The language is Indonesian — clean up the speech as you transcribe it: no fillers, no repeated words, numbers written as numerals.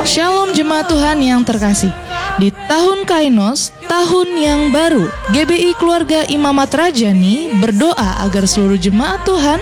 Shalom jemaat Tuhan yang terkasih. Di tahun Kainos, tahun yang baru, GBI Keluarga Imamat Rajani berdoa agar seluruh jemaat Tuhan